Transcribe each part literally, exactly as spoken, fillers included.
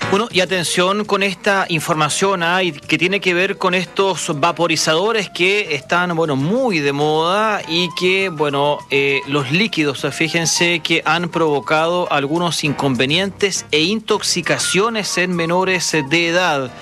Bueno, y atención con esta información ¿ah? y que tiene que ver con estos vaporizadores que están, bueno, muy de moda y que, bueno, eh, los líquidos, fíjense que han provocado algunos inconvenientes e intoxicaciones en menores de edad.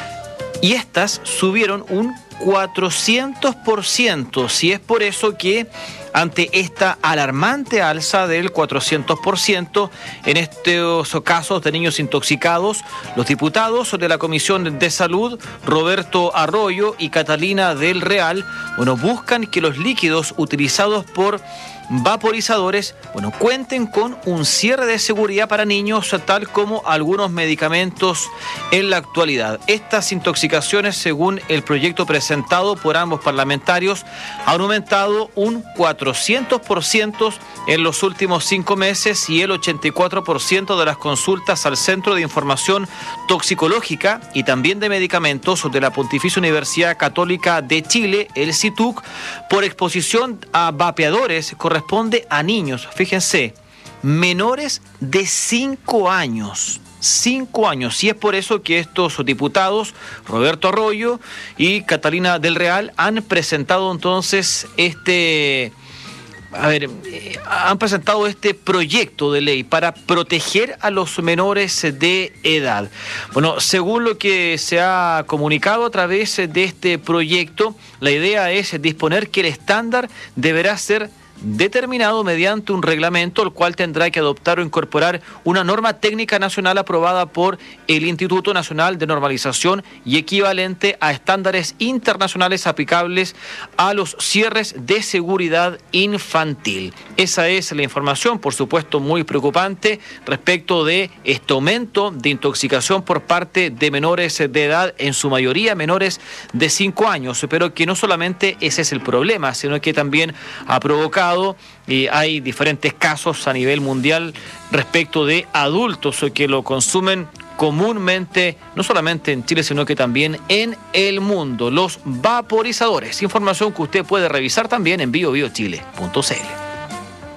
Y estas subieron un cuatrocientos por ciento. Si es por eso que ante esta alarmante alza del cuatrocientos por ciento en estos casos de niños intoxicados, los diputados de la Comisión de Salud, Roberto Arroyo y Catalina del Real, bueno, buscan que los líquidos utilizados por vaporizadores, bueno, cuenten con un cierre de seguridad para niños, tal como algunos medicamentos en la actualidad. Estas intoxicaciones, según el proyecto presentado por ambos parlamentarios, han aumentado un cuatrocientos por ciento en los últimos cinco meses y el ochenta y cuatro por ciento de las consultas al Centro de Información Toxicológica y también de Medicamentos de la Pontificia Universidad Católica de Chile, el C I T U C, por exposición a vapeadores corresponde a niños, fíjense, menores de cinco años. Cinco años. Y es por eso que estos diputados, Roberto Arroyo y Catalina del Real, han presentado entonces este... A ver, eh, han presentado este proyecto de ley para proteger a los menores de edad. Bueno, según lo que se ha comunicado a través de este proyecto, la idea es disponer que el estándar deberá ser determinado mediante un reglamento, el cual tendrá que adoptar o incorporar una norma técnica nacional aprobada por el Instituto Nacional de Normalización y equivalente a estándares internacionales aplicables a los cierres de seguridad infantil. Esa es la información, por supuesto, muy preocupante respecto de este aumento de intoxicación por parte de menores de edad, en su mayoría menores de cinco años, pero que no solamente ese es el problema, sino que también ha provocado y hay diferentes casos a nivel mundial respecto de adultos que lo consumen comúnmente, no solamente en Chile, sino que también en el mundo. Los vaporizadores, información que usted puede revisar también en bio bio chile punto c l.